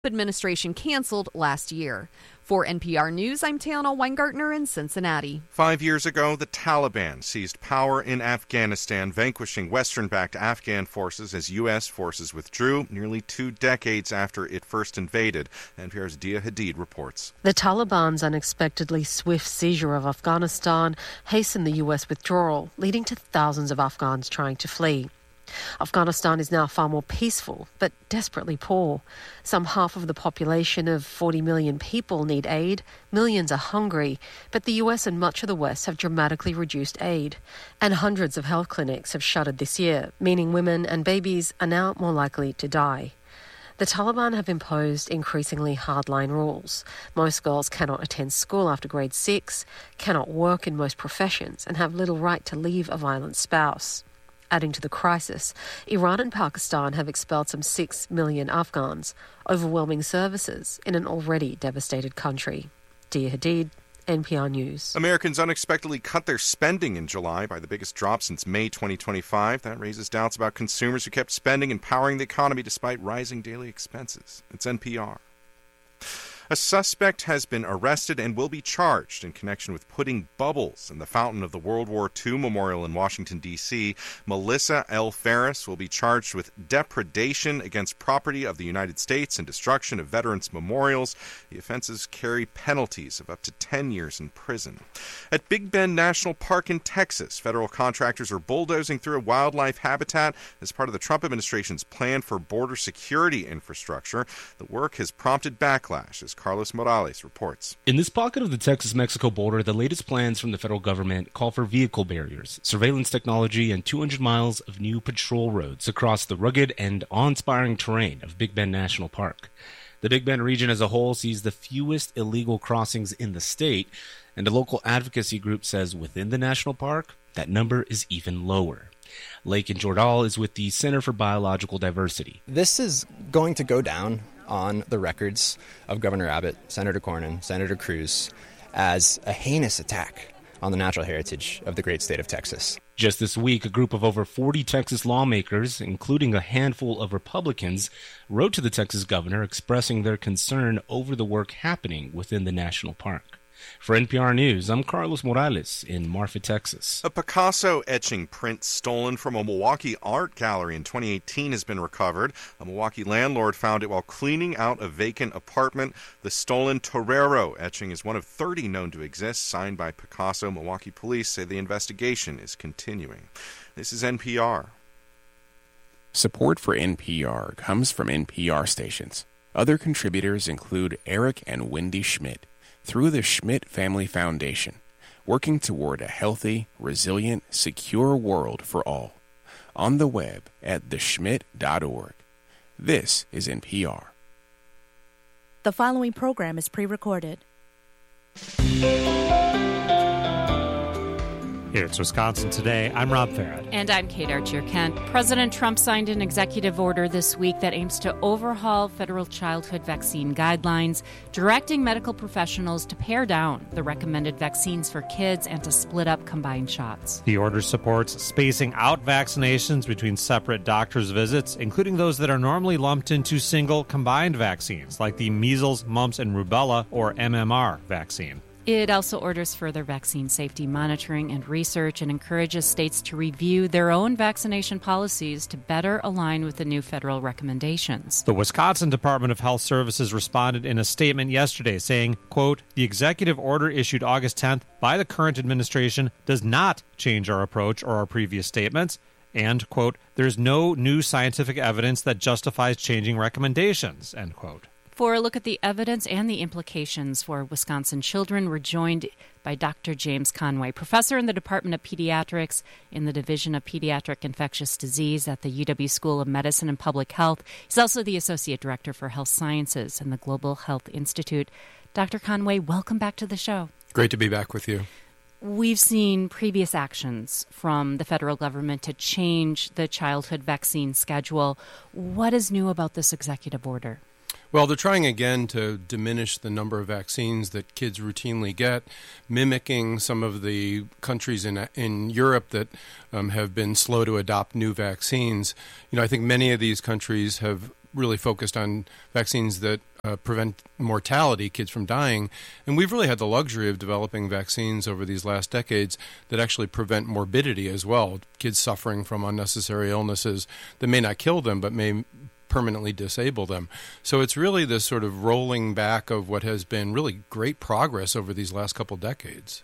administration canceled last year. For NPR News, I'm Tana Weingartner in Cincinnati. 5 years ago, the Taliban seized power in Afghanistan, vanquishing Western-backed Afghan forces as U.S. forces withdrew nearly 2 decades after it first invaded. NPR's Dia Hadid reports. The Taliban's unexpectedly swift seizure of Afghanistan hastened the U.S. withdrawal, leading to thousands of Afghans trying to flee. Afghanistan is now far more peaceful, but desperately poor. Some half of the population of 40 million people need aid. Millions are hungry, but the US and much of the West have dramatically reduced aid. And hundreds of health clinics have shuttered this year, meaning women and babies are now more likely to die. The Taliban have imposed increasingly hardline rules. Most girls cannot attend school after grade 6, cannot work in most professions, and have little right to leave a violent spouse. Adding to the crisis, Iran and Pakistan have expelled some 6 million Afghans, overwhelming services in an already devastated country. Dia Hadid, NPR News. Americans unexpectedly cut their spending in July by the biggest drop since May 2025. That raises doubts about consumers who kept spending and powering the economy despite rising daily expenses. It's NPR. A suspect has been arrested and will be charged in connection with putting bubbles in the fountain of the World War II Memorial in Washington, D.C. Melissa L. Ferris will be charged with depredation against property of the United States and destruction of veterans' memorials. The offenses carry penalties of up to 10 years in prison. At Big Bend National Park in Texas, federal contractors are bulldozing through a wildlife habitat as part of the Trump administration's plan for border security infrastructure. The work has prompted backlash, as Carlos Morales reports. In this pocket of the Texas-Mexico border, the latest plans from the federal government call for vehicle barriers, surveillance technology, and 200 miles of new patrol roads across the rugged and awe-inspiring terrain of Big Bend National Park. The Big Bend region as a whole sees the fewest illegal crossings in the state, and a local advocacy group says within the national park, that number is even lower. Lakin Jordal is with the Center for Biological Diversity. This is going to go down on the records of Governor Abbott, Senator Cornyn, Senator Cruz, as a heinous attack on the natural heritage of the great state of Texas. Just this week, a group of over 40 Texas lawmakers, including a handful of Republicans, wrote to the Texas governor expressing their concern over the work happening within the national park. For NPR News, I'm Carlos Morales in Marfa, Texas. A Picasso etching print stolen from a Milwaukee art gallery in 2018 has been recovered. A Milwaukee landlord found it while cleaning out a vacant apartment. The stolen Torero etching is one of 30 known to exist, signed by Picasso. Milwaukee police say the investigation is continuing. This is NPR. Support for NPR comes from NPR stations. Other contributors include Eric and Wendy Schmidt, through the Schmidt Family Foundation, working toward a healthy, resilient, secure world for all. On the web at theschmidt.org. This is NPR. The following program is pre-recorded. It's Wisconsin Today. I'm Rob Farrett. And I'm Kate Archer-Kent. President Trump signed an executive order this week that aims to overhaul federal childhood vaccine guidelines, directing medical professionals to pare down the recommended vaccines for kids and to split up combined shots. The order supports spacing out vaccinations between separate doctors' visits, including those that are normally lumped into single combined vaccines, like the measles, mumps, and rubella, or MMR vaccine. It also orders further vaccine safety monitoring and research and encourages states to review their own vaccination policies to better align with the new federal recommendations. The Wisconsin Department of Health Services responded in a statement yesterday saying, quote, "The executive order issued August 10th by the current administration does not change our approach or our previous statements." And, quote, "There's no new scientific evidence that justifies changing recommendations," end quote. For a look at the evidence and the implications for Wisconsin children, we're joined by Dr. James Conway, professor in the Department of Pediatrics in the Division of Pediatric Infectious Disease at the UW School of Medicine and Public Health. He's also the Associate Director for Health Sciences in the Global Health Institute. Dr. Conway, welcome back to the show. Great to be back with you. We've seen previous actions from the federal government to change the childhood vaccine schedule. What is new about this executive order? Well, they're trying again to diminish the number of vaccines that kids routinely get, mimicking some of the countries in Europe that have been slow to adopt new vaccines. You know, I think many of these countries have really focused on vaccines that prevent mortality, kids from dying. And we've really had the luxury of developing vaccines over these last decades that actually prevent morbidity as well. Kids suffering from unnecessary illnesses that may not kill them, but may permanently disable them. So it's really this sort of rolling back of what has been really great progress over these last couple decades.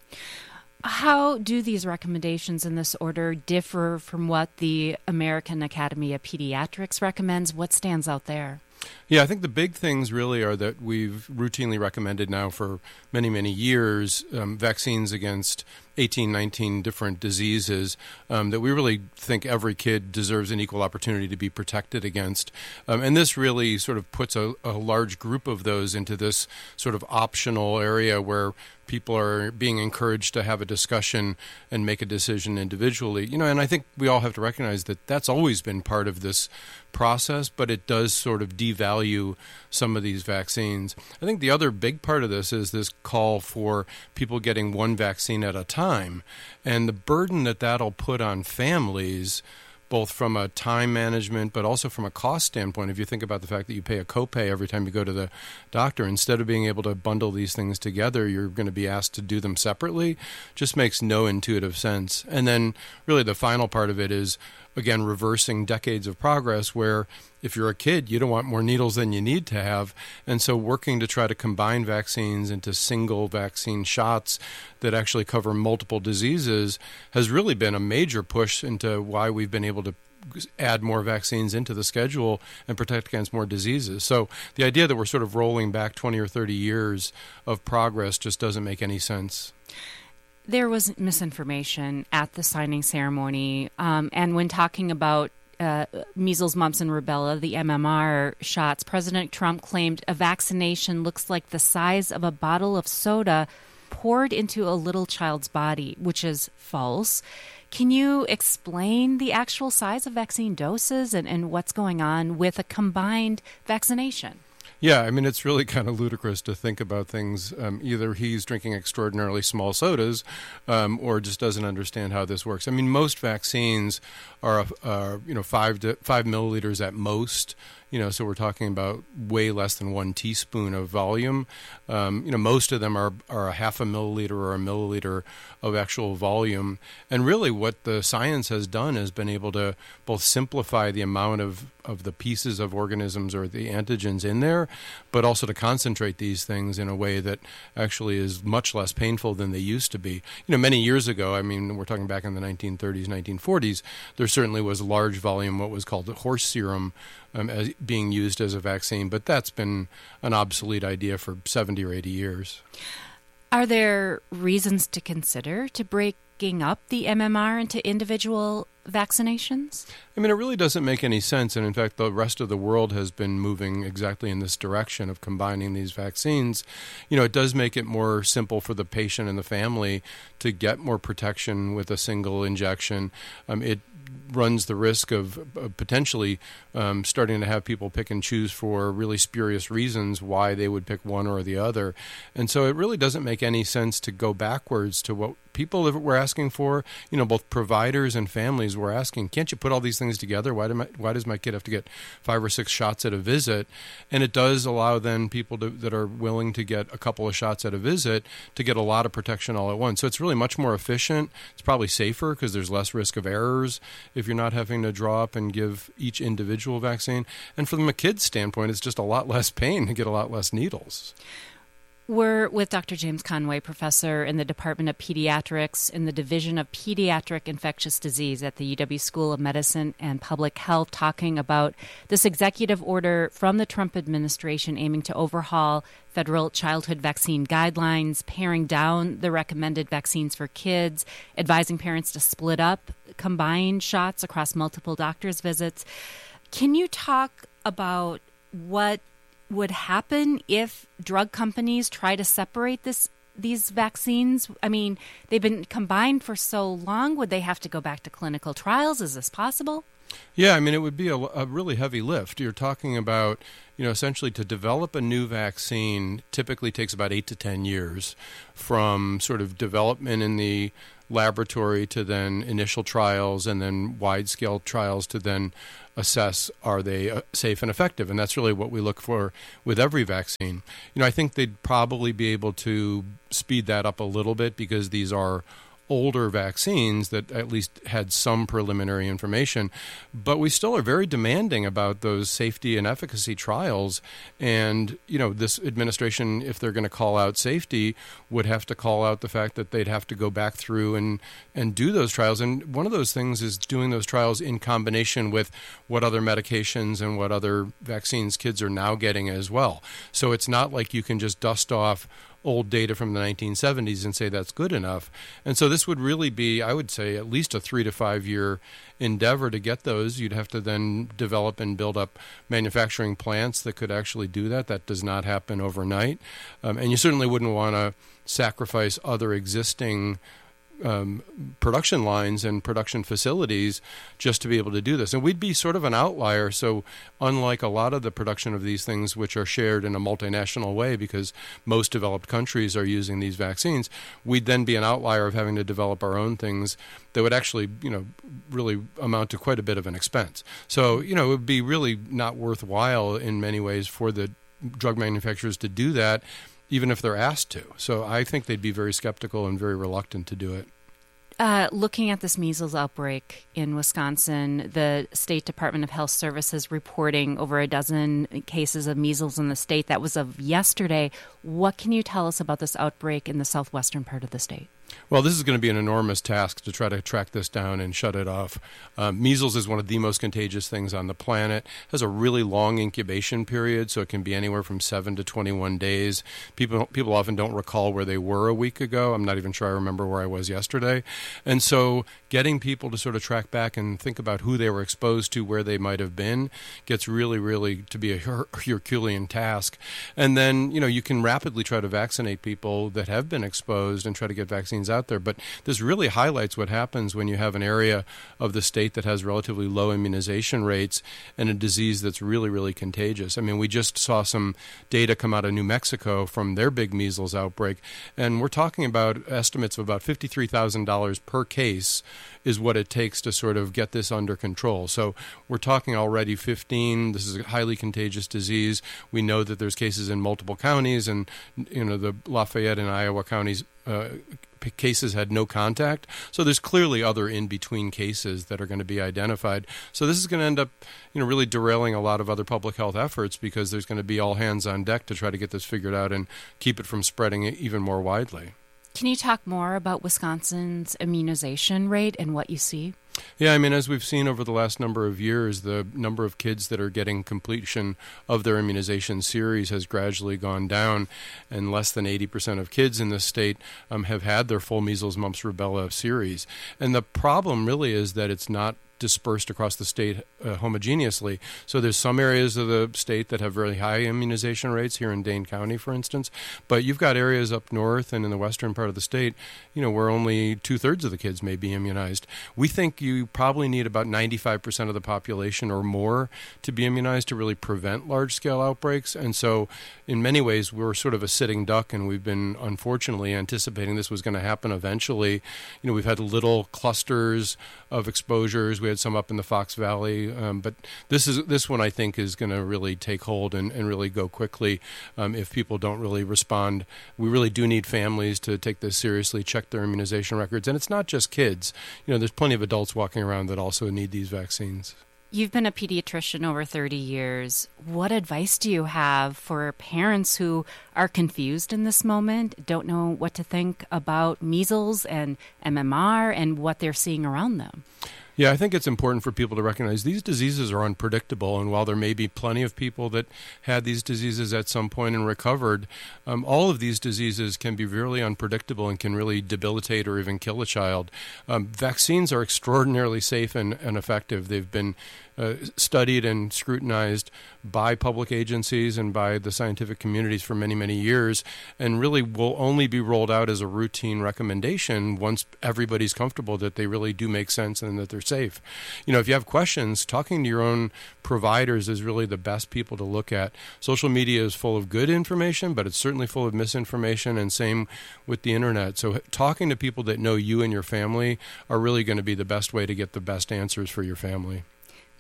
How do these recommendations in this order differ from what the American Academy of Pediatrics recommends? What stands out there? Yeah, I think the big things really are that we've routinely recommended now for many, many years vaccines against 18, 19 different diseases that we really think every kid deserves an equal opportunity to be protected against. And this really sort of puts a large group of those into this sort of optional area where people are being encouraged to have a discussion and make a decision individually. You know, and I think we all have to recognize that that's always been part of this process, but it does sort of devalue some of these vaccines. I think the other big part of this is this call for people getting one vaccine at a time, and the burden that that'll put on families, both from a time management but also from a cost standpoint. If you think about the fact that you pay a copay every time you go to the doctor, instead of being able to bundle these things together, you're going to be asked to do them separately. Just makes no intuitive sense. And then really the final part of it is, again, reversing decades of progress where if you're a kid, you don't want more needles than you need to have. And so working to try to combine vaccines into single vaccine shots that actually cover multiple diseases has really been a major push into why we've been able to add more vaccines into the schedule and protect against more diseases. So the idea that we're sort of rolling back 20 or 30 years of progress just doesn't make any sense. There was misinformation at the signing ceremony, and when talking about measles, mumps, and rubella, the MMR shots, President Trump claimed a vaccination looks like the size of a bottle of soda poured into a little child's body, which is false. Can you explain the actual size of vaccine doses and what's going on with a combined vaccination? Yeah, I mean, it's really kind of ludicrous to think about things. Either he's drinking extraordinarily small sodas or just doesn't understand how this works. I mean, most vaccines are 5 milliliters at most. So we're talking about way less than 1 teaspoon of volume. Most of them are a half a milliliter or a milliliter of actual volume. And really what the science has done has been able to both simplify the amount of the pieces of organisms or the antigens in there, but also to concentrate these things in a way that actually is much less painful than they used to be. Many years ago, I mean, we're talking back in the 1930s, 1940s, there certainly was large volume, what was called horse serum, as being used as a vaccine, but that's been an obsolete idea for 70 or 80 years. Are there reasons to consider to breaking up the MMR into individual vaccinations? I mean, it really doesn't make any sense. And in fact, the rest of the world has been moving exactly in this direction of combining these vaccines. It does make it more simple for the patient and the family to get more protection with a single injection. It runs the risk of potentially starting to have people pick and choose for really spurious reasons why they would pick one or the other. And so it really doesn't make any sense to go backwards to what people were asking for. Both providers and families were asking, can't you put all these things together? Why does my kid have to get 5 or 6 shots at a visit? And it does allow then people that are willing to get a couple of shots at a visit to get a lot of protection all at once. So it's really much more efficient. It's probably safer because there's less risk of errors if you're not having to draw up and give each individual vaccine. And from a kid's standpoint, it's just a lot less pain to get a lot less needles. We're with Dr. James Conway, professor in the Department of Pediatrics in the Division of Pediatric Infectious Disease at the UW School of Medicine and Public Health, talking about this executive order from the Trump administration aiming to overhaul federal childhood vaccine guidelines, paring down the recommended vaccines for kids, advising parents to split up combined shots across multiple doctor's visits. Can you talk about what would happen if drug companies try to separate these vaccines? I mean, they've been combined for so long. Would they have to go back to clinical trials? Is this possible? Yeah, I mean, it would be a really heavy lift. You're talking about, essentially to develop a new vaccine typically takes about 8 to 10 years from sort of development in the laboratory to then initial trials and then wide-scale trials to then assess, are they safe and effective? And that's really what we look for with every vaccine. I think they'd probably be able to speed that up a little bit because these are older vaccines that at least had some preliminary information, but we still are very demanding about those safety and efficacy trials. And, this administration, if they're going to call out safety, would have to call out the fact that they'd have to go back through and do those trials. And one of those things is doing those trials in combination with what other medications and what other vaccines kids are now getting as well. So it's not like you can just dust off old data from the 1970s and say that's good enough. And so this would really be, I would say, at least a 3 to 5 year endeavor to get those. You'd have to then develop and build up manufacturing plants that could actually do that. That does not happen overnight. And you certainly wouldn't want to sacrifice other existing production lines and production facilities just to be able to do this. And we'd be sort of an outlier. So unlike a lot of the production of these things, which are shared in a multinational way because most developed countries are using these vaccines, we'd then be an outlier of having to develop our own things that would actually, really amount to quite a bit of an expense. So, it would be really not worthwhile in many ways for the drug manufacturers to do that, even if they're asked to. So I think they'd be very skeptical and very reluctant to do it. Looking at this measles outbreak in Wisconsin, the State Department of Health Services reporting over a dozen cases of measles in the state. That was of yesterday. What can you tell us about this outbreak in the southwestern part of the state? Well, this is going to be an enormous task to try to track this down and shut it off. Measles is one of the most contagious things on the planet. It has a really long incubation period, so it can be anywhere from 7 to 21 days. People often don't recall where they were a week ago. I'm not even sure I remember where I was yesterday. And so getting people to sort of track back and think about who they were exposed to, where they might have been, gets really, really to be a Herculean task. And then, you can rapidly try to vaccinate people that have been exposed and try to get vaccines out there. But this really highlights what happens when you have an area of the state that has relatively low immunization rates and a disease that's really, really contagious. I mean, we just saw some data come out of New Mexico from their big measles outbreak, and we're talking about estimates of about $53,000 per case is what it takes to sort of get this under control. So we're talking already 15. This is a highly contagious disease. We know that there's cases in multiple counties, and the Lafayette and Iowa counties cases had no contact. So there's clearly other in-between cases that are going to be identified. So this is going to end up, really derailing a lot of other public health efforts because there's going to be all hands on deck to try to get this figured out and keep it from spreading even more widely. Can you talk more about Wisconsin's immunization rate and what you see? Yeah, I mean, as we've seen over the last number of years, the number of kids that are getting completion of their immunization series has gradually gone down, and less than 80% of kids in this state have had their full measles, mumps, rubella series. And the problem really is that it's not dispersed across the state homogeneously. So there's some areas of the state that have really high immunization rates, here in Dane County, for instance. But you've got areas up north and in the western part of the state, where only 2/3 of the kids may be immunized. We think you probably need about 95% of the population or more to be immunized to really prevent large-scale outbreaks. And so in many ways, we're sort of a sitting duck, and we've been unfortunately anticipating this was going to happen eventually. We've had little clusters of exposures. We had some up in the Fox Valley, but this one I think is going to really take hold and really go quickly if people don't really respond. We really do need families to take this seriously, check their immunization records, and it's not just kids. There's plenty of adults walking around that also need these vaccines. You've been a pediatrician over 30 years. What advice do you have for parents who are confused in this moment, don't know what to think about measles and MMR and what they're seeing around them? Yeah, I think it's important for people to recognize these diseases are unpredictable, and while there may be plenty of people that had these diseases at some point and recovered, all of these diseases can be really unpredictable and can really debilitate or even kill a child. Vaccines are extraordinarily safe and effective. They've been studied and scrutinized by public agencies and by the scientific communities for many, many years, and really will only be rolled out as a routine recommendation once everybody's comfortable that they really do make sense and that they're safe. If you have questions, talking to your own providers is really the best people to look at. Social media is full of good information, but it's certainly full of misinformation, and same with the internet. So talking to people that know you and your family are really going to be the best way to get the best answers for your family.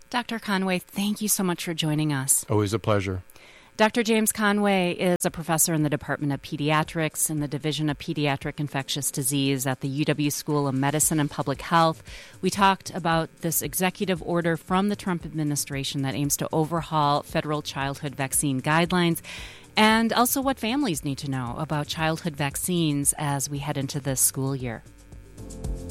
Dr. Conway, thank you so much for joining us. Always a pleasure. Dr. James Conway is a professor in the Department of Pediatrics in the Division of Pediatric Infectious Disease at the UW School of Medicine and Public Health. We talked about this executive order from the Trump administration that aims to overhaul federal childhood vaccine guidelines, and also what families need to know about childhood vaccines as we head into this school year.